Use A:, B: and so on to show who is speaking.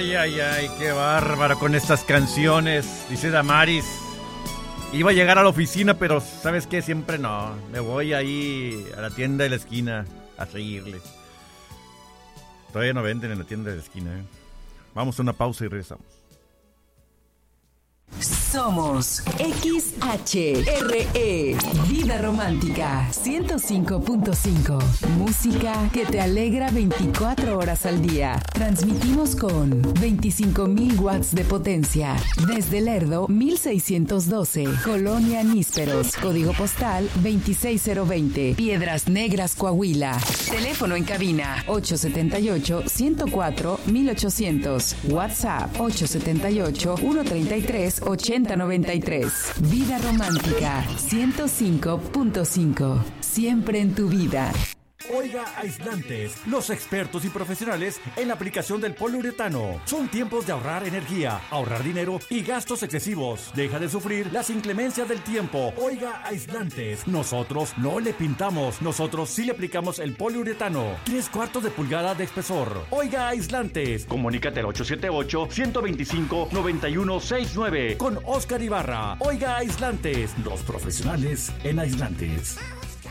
A: Ay, qué bárbaro con estas canciones, dice Damaris. Iba a llegar a la oficina, pero ¿sabes qué? Siempre no. Me voy ahí a la tienda de la esquina a seguirle. Todavía no venden en la tienda de la esquina, ¿eh? Vamos a una pausa y regresamos.
B: Somos XHRE, Vida Romántica 105.5. Música que te alegra 24 horas al día. Transmitimos con 25,000 watts de potencia. Desde Lerdo, 1612. Colonia Nísperos. Código postal 26020. Piedras Negras, Coahuila. Teléfono en cabina 878-104-1800. WhatsApp 878-133-8093. Vida Romántica 105.5. Siempre en tu vida.
C: Oiga Aislantes, los expertos y profesionales en la aplicación del poliuretano. Son tiempos de ahorrar energía, ahorrar dinero y gastos excesivos. Deja de sufrir las inclemencias del tiempo. Oiga Aislantes, nosotros no le pintamos, nosotros sí le aplicamos el poliuretano. 3/4 de pulgada de espesor. Oiga Aislantes, comunícate al 878-125-9169 con Oscar Ibarra. Oiga Aislantes, los profesionales en aislantes.